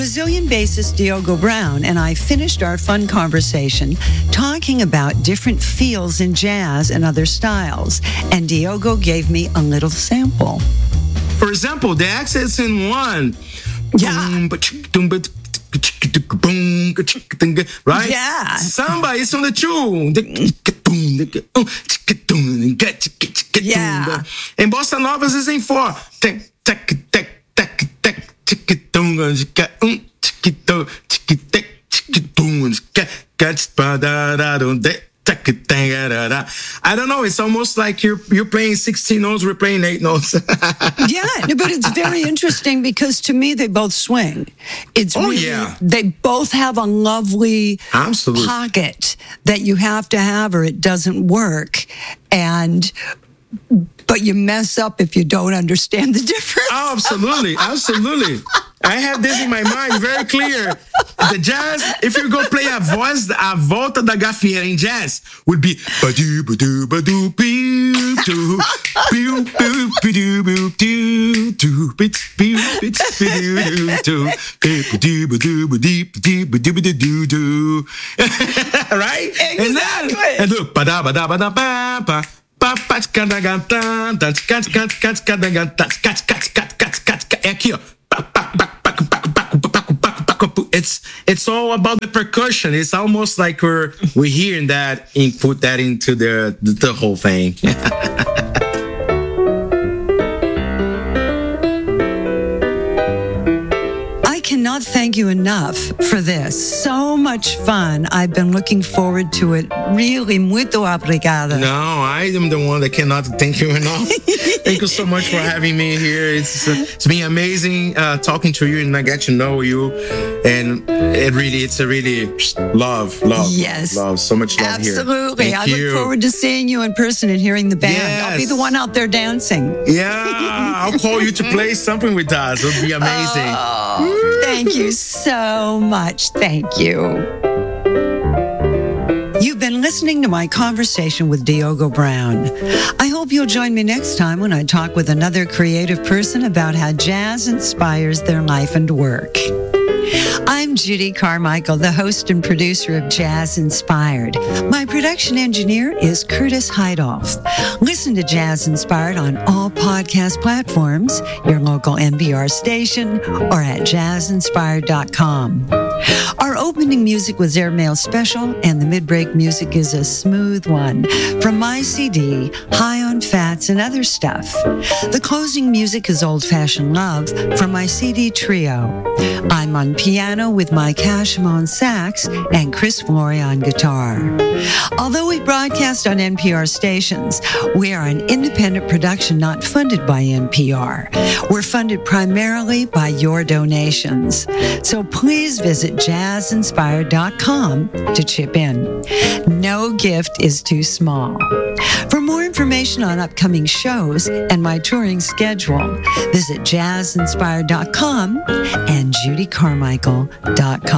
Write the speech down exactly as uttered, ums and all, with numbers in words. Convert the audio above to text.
Brazilian bassist Diogo Brown and I finished our fun conversation talking about different feels in jazz and other styles, and Diogo gave me a little sample. For example, the accents in one. Yeah. Right? Yeah. Samba is on the two. Yeah. And bossa novas is in four. I don't know. It's almost like you're you're playing sixteen notes, we're playing eight notes. Yeah, but it's very interesting because to me they both swing. It's Oh, really, yeah. They both have a lovely Absolutely. pocket that you have to have or it doesn't work. And but you mess up if you don't understand the difference. Oh, absolutely, absolutely. I have this in my mind very clear. The jazz, if you go play a voz, a volta da gafieira in jazz would be badu badu badu biu do biu biu bidu biu do do bit biu bit bidu do badu badu badu badu badu badu do. Right? And then and look bada bada bada ba ba. É aqui, ó. It's it's all about the percussion. It's almost like we're we're hearing that and put that into the the, the whole thing. I cannot thank you enough for this. So much fun. I've been looking forward to it. Really, muito obrigada. No, I am the one that cannot thank you enough. Thank you so much for having me here. It's uh, it's been amazing uh, talking to you and I get to know you. And it really, it's a really love, love, Yes. love. So much love Absolutely. here. I Thank you. look forward to seeing you in person and hearing the band. I'll be Yes. the one out there dancing. Yeah, I'll call you to play something with us. It would be amazing. Oh, thank you so much. Thank you. You've been listening to my conversation with Diogo Brown. I hope you'll join me next time when I talk with another creative person about how jazz inspires their life and work. I'm Judy Carmichael, the host and producer of Jazz Inspired. My production engineer is Curtis Heidolf. Listen to Jazz Inspired on all podcast platforms, your local N P R station, or at jazz inspired dot com. Our opening music was Airmail Special, and the mid-break music is a smooth one from my C D, High on Fats and Other Stuff. The closing music is Old Fashioned Love from my C D Trio. I'm on piano with Mike Hashim on sax and Chris Flory on guitar. Although we broadcast on N P R stations, we are an independent production not funded by N P R. We're funded primarily by your donations. So please visit jazz inspired dot com to chip in. No gift is too small. For more information on upcoming shows and my touring schedule, visit jazz inspired dot com and judy carmichael dot com.